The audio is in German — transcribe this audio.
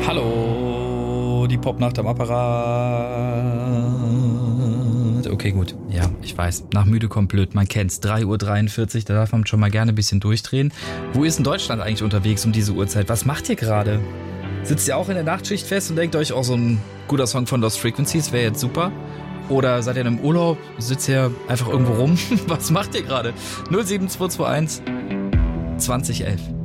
Hallo, die Popnacht am Apparat. Okay, gut. Ja, ich weiß. Nach müde kommt blöd. Man kennt's. 3:43 Uhr, da darf man schon mal gerne ein bisschen durchdrehen. Wo ist denn Deutschland eigentlich unterwegs um diese Uhrzeit? Was macht ihr gerade? Sitzt ihr auch in der Nachtschicht fest und denkt euch, auch so ein guter Song von Lost Frequencies wäre jetzt super? Oder seid ihr in einem Urlaub? Sitzt ihr einfach irgendwo rum? Was macht ihr gerade? 07221 2011.